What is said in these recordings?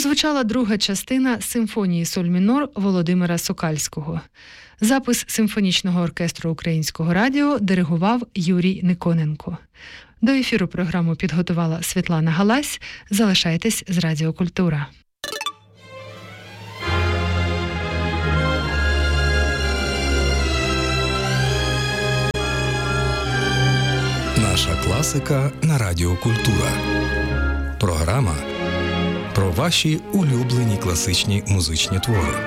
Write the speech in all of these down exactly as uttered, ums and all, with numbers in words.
прозвучала друга частина симфонії соль-мінор Володимира Сокальського. Запис симфонічного оркестру Українського радіо диригував Юрій Никоненко. До ефіру програму підготувала Світлана Галась. Залишайтесь з Радіо Культура. Наша класика на Радіо Культура. Програма про ваші улюблені класичні музичні твори.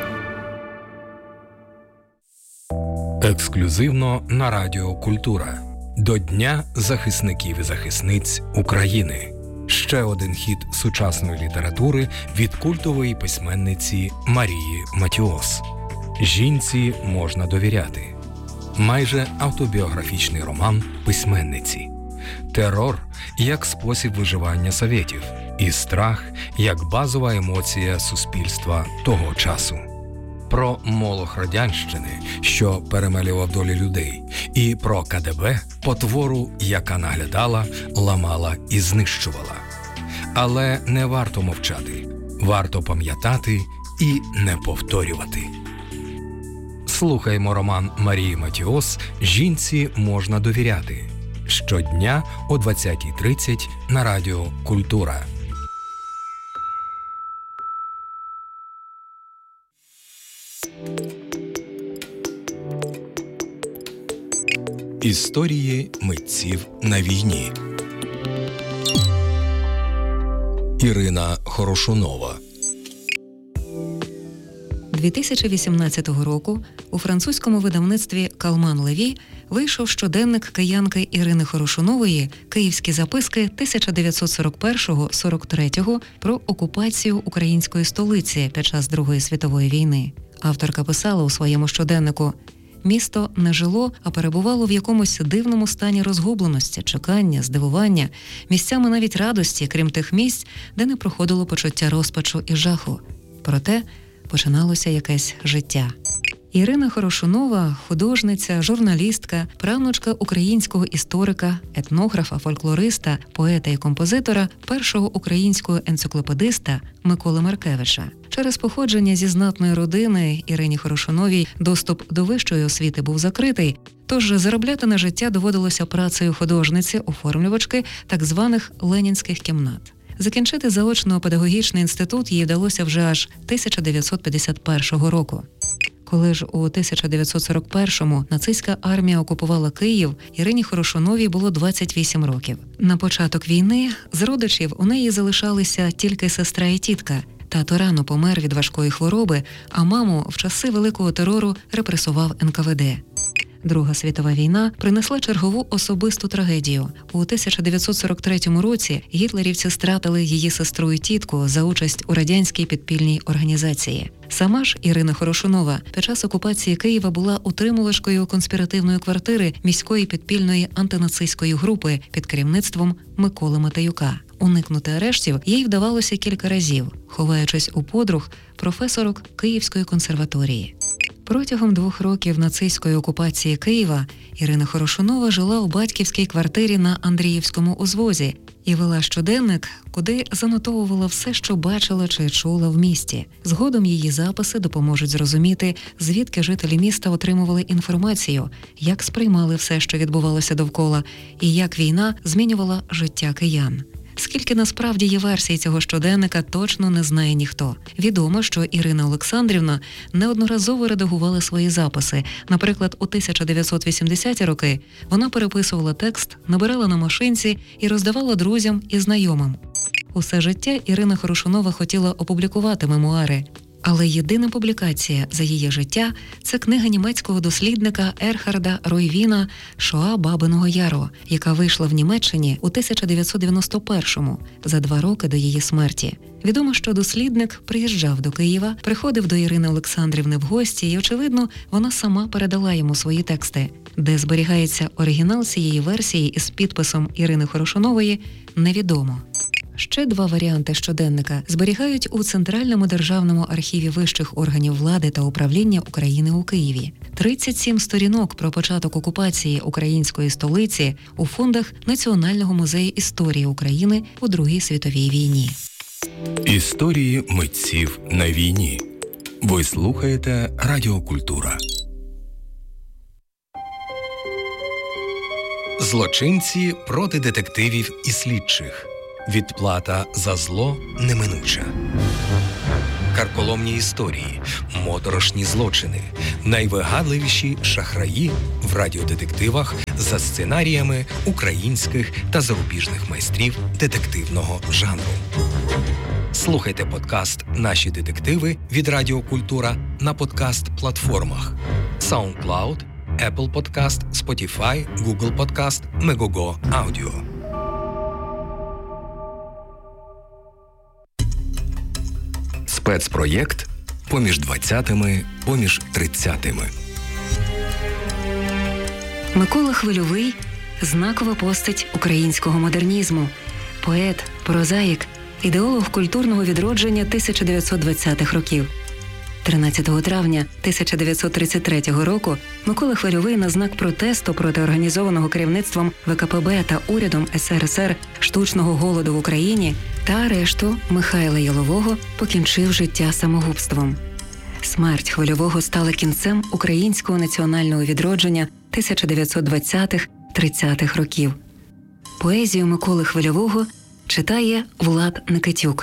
Ексклюзивно на Радіо Культура. До Дня захисників і захисниць України. Ще один хіт сучасної літератури від культової письменниці Марії Матіос. Жінці можна довіряти. Майже автобіографічний роман письменниці. Терор як спосіб виживання совєтів. І страх як базова емоція суспільства того часу. Про молох радянщини, що перемелював долі людей, і про ка де бе, потвору, яка наглядала, ламала і знищувала. Але не варто мовчати, варто пам'ятати і не повторювати. Слухаймо роман Марії Матіос «Жінці можна довіряти» щодня о двадцятій тридцять на Радіо Культура. Історії митців на війні. Ірина Хорошунова. дві тисячі вісімнадцятого року у французькому видавництві «Калман Леві» вийшов щоденник киянки Ірини Хорошунової «Київські записки тисяча дев'ятсот сорок першого - сорок третього» про окупацію української столиці під час Другої світової війни. Авторка писала у своєму щоденнику: «Місто не жило, а перебувало в якомусь дивному стані розгубленості, чекання, здивування, місцями навіть радості, крім тих місць, де не проходило почуття розпачу і жаху. Проте починалося якесь життя». Ірина Хорошунова – художниця, журналістка, правнучка українського історика, етнографа, фольклориста, поета і композитора, першого українського енциклопедиста Миколи Маркевича. Через походження зі знатної родини Ірині Хорошуновій доступ до вищої освіти був закритий, тож заробляти на життя доводилося працею художниці-оформлювачки так званих ленінських кімнат. Закінчити заочно-педагогічний інститут їй вдалося вже аж тисяча дев'ятсот п'ятдесят першого року. Коли ж у тисяча дев'ятсот сорок першому нацистська армія окупувала Київ, Ірині Хорошуновій було двадцять вісім років. На початок війни з родичів у неї залишалися тільки сестра і тітка. Тато рано помер від важкої хвороби, а маму в часи Великого терору репресував ен ка ве де. Друга світова війна принесла чергову особисту трагедію. У тисяча дев'ятсот сорок третьому році гітлерівці стратили її сестру і тітку за участь у радянській підпільній організації. Сама ж Ірина Хорошунова під час окупації Києва була утримувачкою конспіративної квартири міської підпільної антинацистської групи під керівництвом Миколи Матеюка. Уникнути арештів їй вдавалося кілька разів, ховаючись у подруг професорок Київської консерваторії. Протягом двох років нацистської окупації Києва Ірина Хорошунова жила у батьківській квартирі на Андріївському узвозі і вела щоденник, куди занотовувала все, що бачила чи чула в місті. Згодом її записи допоможуть зрозуміти, звідки жителі міста отримували інформацію, як сприймали все, що відбувалося довкола, і як війна змінювала життя киян. Скільки насправді є версій цього щоденника, точно не знає ніхто. Відомо, що Ірина Олександрівна неодноразово редагувала свої записи. Наприклад, у тисяча дев'ятсот вісімдесяті роки вона переписувала текст, набирала на машинці і роздавала друзям і знайомим. Усе життя Ірина Хорошунова хотіла опублікувати мемуари. Але єдина публікація за її життя – це книга німецького дослідника Ерхарда Ройвіна «Шоа Бабиного Яру», яка вийшла в Німеччині у тисяча дев'ятсот дев'яносто першому, за два роки до її смерті. Відомо, що дослідник приїжджав до Києва, приходив до Ірини Олександрівни в гості і, очевидно, вона сама передала йому свої тексти. Де зберігається оригінал цієї версії із підписом Ірини Хорошунової, невідомо. Ще два варіанти щоденника зберігають у Центральному державному архіві вищих органів влади та управління України у Києві. тридцять сім сторінок про початок окупації української столиці у фондах Національного музею історії України у Другій світовій війні. Історії митців на війні. Ви слухаєте Радіо Культура. Злочинці проти детективів і слідчих. Відплата за зло неминуча. Карколомні історії, моторошні злочини, найвигадливіші шахраї в радіодетективах за сценаріями українських та зарубіжних майстрів детективного жанру. Слухайте подкаст «Наші детективи» від Радіо Культура на подкаст-платформах SoundCloud, Apple Podcast, Spotify, Google Podcast, Megogo Audio. Спецпроєкт «Поміж двадцятими, поміж тридцятими». Микола Хвильовий – знакова постать українського модернізму, поет, прозаїк, ідеолог культурного відродження тисяча дев'ятсот двадцятих років. тринадцятого травня тисяча дев'ятсот тридцять третього року Микола Хвильовий на знак протесту проти організованого керівництвом В К П Б та урядом С Р С Р штучного голоду в Україні та арешту Михайла Ялового покінчив життя самогубством. Смерть Хвильового стала кінцем українського національного відродження тисяча дев'ятсот двадцятих-тридцятих років. Поезію Миколи Хвильового читає Влад Никитюк.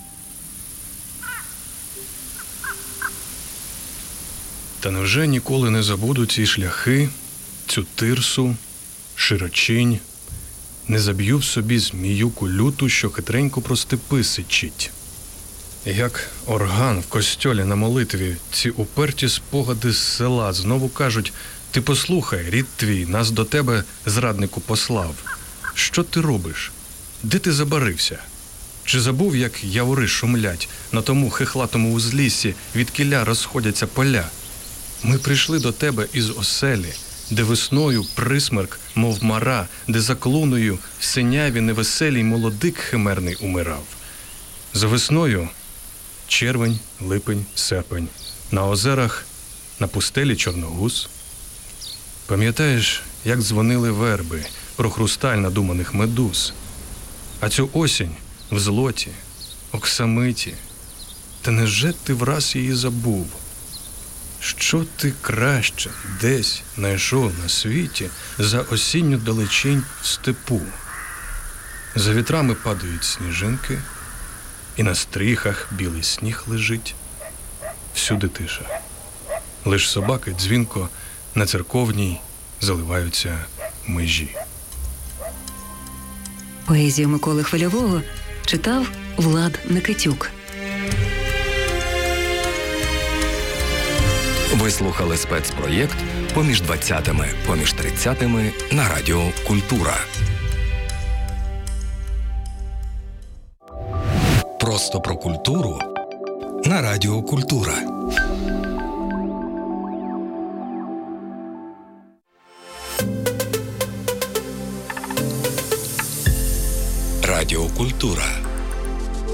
Та невже ніколи не забуду ці шляхи, цю тирсу, широчинь, не заб'ю в собі зміюку люту, що хитренько про степи сичить. Як орган в костьолі на молитві, ці уперті спогади з села знову кажуть: ти послухай, рід твій нас до тебе, зраднику, послав. Що ти робиш? Де ти забарився? Чи забув, як явори шумлять на тому хихлатому узліссі, відкіля розходяться поля? Ми прийшли до тебе із оселі, де весною присмерк, мов мара, де за клуною в синяві невеселій молодик химерний умирав. За весною червень, липень, серпень, на озерах, на пустелі чорногуз. Пам'ятаєш, як дзвонили верби про хрусталь надуманих медуз? А цю осінь в злоті, оксамиті, та невже ти враз її забув? Що ти краще десь знайшов на світі за осінню далечінь в степу? За вітрами падають сніжинки, і на стріхах білий сніг лежить. Всюди тиша. Лиш собаки дзвінко на церковній заливаються межі. Поезію Миколи Хвильового читав Влад Никитюк. Ви слухали спецпроєкт «Поміж двадцятими, поміж тридцятими» на Радіо Культура. Просто про культуру на Радіо Культура. Радіо Культура.